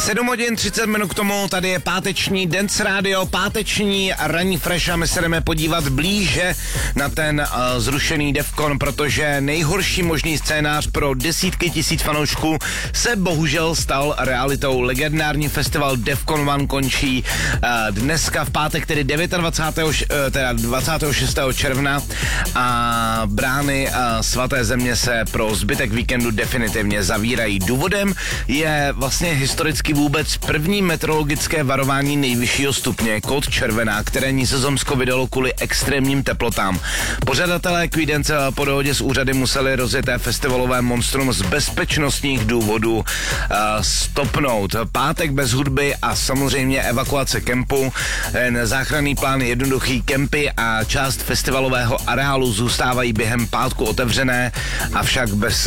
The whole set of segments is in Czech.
7 hodin 30 minut k tomu, tady je páteční Dance Radio, páteční ranní fresh a my se jdeme podívat blíže na ten zrušený Defcon, protože nejhorší možný scénář pro desítky tisíc fanoušků se bohužel stal realitou. Legendární festival Defcon One končí dneska v pátek, tedy 26. června a brány svaté země se pro zbytek víkendu definitivně zavírají. Důvodem je vlastně historicky vůbec první meteorologické varování nejvyššího stupně, kód červená, které Nizozemsko vydalo kvůli extrémním teplotám. Pořadatelé Creedence po dohodě s úřady museli rozjeté festivalové monstrum z bezpečnostních důvodů stopnout. Pátek bez hudby a samozřejmě evakuace kempu. Záchranný plán je jednoduchý, kempy a část festivalového areálu zůstávají během pátku otevřené, avšak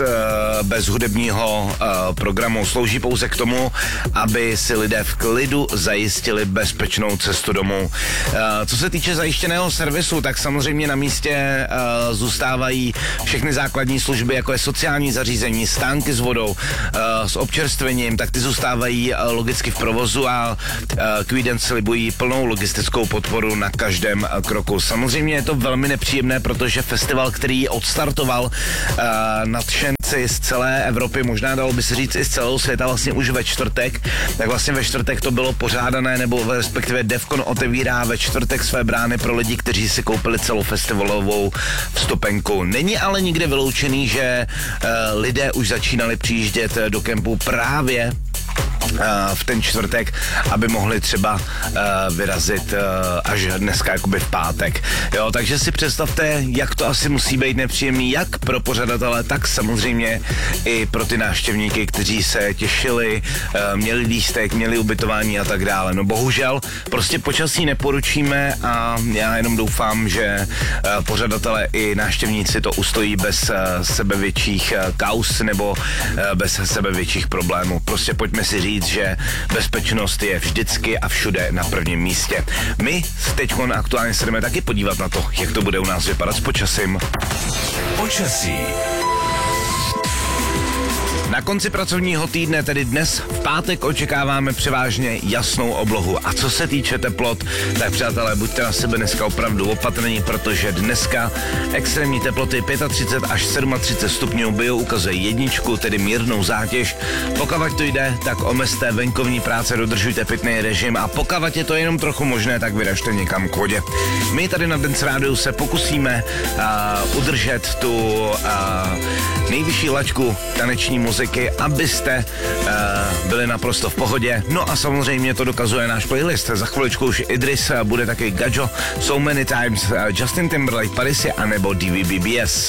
bez hudebního programu. Slouží pouze k tomu, aby si lidé v klidu zajistili bezpečnou cestu domů. Co se týče zajištěného servisu, tak samozřejmě na místě zůstávají všechny základní služby, jako je sociální zařízení, stánky s vodou, s občerstvením, tak ty zůstávají logicky v provozu a Creedence slibují plnou logistickou podporu na každém kroku. Samozřejmě je to velmi nepříjemné, protože festival, který odstartoval nadšenci z celé Evropy, možná dalo by se říct i z celého světa vlastně už ve čtvrtek, tak vlastně ve čtvrtek to bylo pořádané, nebo respektive Defcon otevírá ve čtvrtek své brány pro lidi, kteří si koupili celou festivalovou vstupenku. Není ale nikde vyloučený, že lidé už začínali přijíždět do kempu právě v ten čtvrtek, aby mohli třeba vyrazit až dneska jakoby v pátek. Jo, takže si představte, jak to asi musí být nepříjemný, jak pro pořadatele, tak samozřejmě i pro ty návštěvníky, kteří se těšili, měli lístek, měli ubytování a tak dále. No bohužel, prostě počasí neporučíme a já jenom doufám, že pořadatele i návštěvníci to ustojí bez sebevětších kauz nebo bez sebevětších problémů. Prostě pojďme si říct, že bezpečnost je vždycky a všude na prvním místě. My teď aktuálně se jdeme taky podívat na to, jak to bude u nás vypadat s počasím. Počasí. Na konci pracovního týdne, tedy dnes v pátek, očekáváme převážně jasnou oblohu. A co se týče teplot, tak přátelé, buďte na sebe dneska opravdu opatrní, protože dneska extrémní teploty 35 až 37 stupňů bio ukazuje jedničku, tedy mírnou zátěž. Pokud to jde, tak omezte venkovní práce, dodržujte pitný režim a pokud je to jenom trochu možné, tak vyražte někam k vodě. My tady na Dance Rádiu se pokusíme udržet tu nejvyšší laťku taneční muziky, abyste byli naprosto v pohodě. No a samozřejmě to dokazuje náš playlist. Za chviličku už Idris, bude taky Gajo, So Many Times, Justin Timberlake, Parisy a nebo DVBBS.